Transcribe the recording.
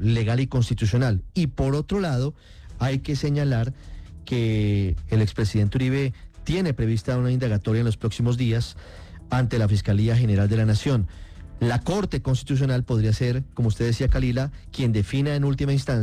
legal y constitucional. Y por otro lado, hay que señalar que el expresidente Uribe tiene prevista una indagatoria en los próximos días ante la Fiscalía General de la Nación. La Corte Constitucional podría ser, como usted decía, Kalila, quien defina en última instancia